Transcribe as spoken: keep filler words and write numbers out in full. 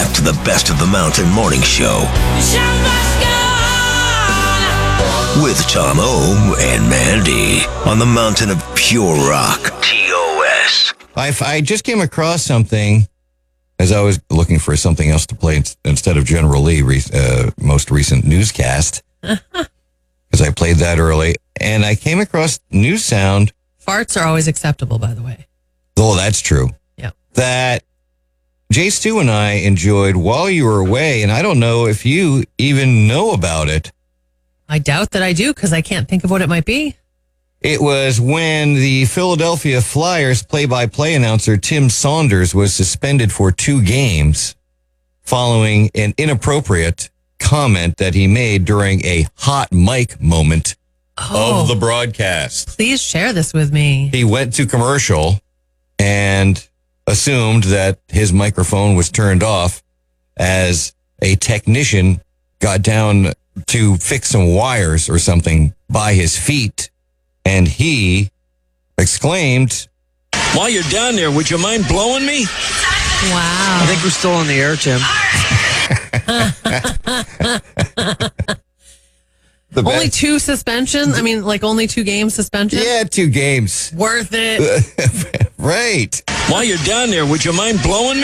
back to the Best of the Mountain Morning Show with Tom O and Mandy on the Mountain of Pure Rock, T O S. I, I just came across something as I was looking for something else to play instead of General Lee, uh, most recent newscast, because I played that early, and I came across new sound. Farts are always acceptable, by the way. Oh, that's true. Yeah. That Jay Stu and I enjoyed while you were away, and I don't know if you even know about it. I doubt that I do, because I can't think of what it might be. It was when the Philadelphia Flyers play-by-play announcer Tim Saunders was suspended for two games following an inappropriate comment that he made during a hot mic moment oh, of the broadcast. Please share this with me. He went to commercial and assumed that his microphone was turned off as a technician got down to fix some wires or something by his feet. And he exclaimed, "While you're down there, would you mind blowing me?" Wow. I think we're still on the air, Tim. Only two suspension? I mean, like only two game suspension? Yeah, two games. Worth it. Right. While you're down there, would you mind blowing me?